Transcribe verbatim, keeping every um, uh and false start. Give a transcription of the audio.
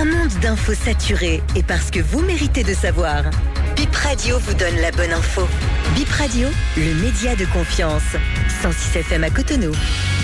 un monde d'infos saturées et parce que vous méritez de savoir. Bip Radio vous donne la bonne info. Bip Radio, le média de confiance. cent six F M à Cotonou.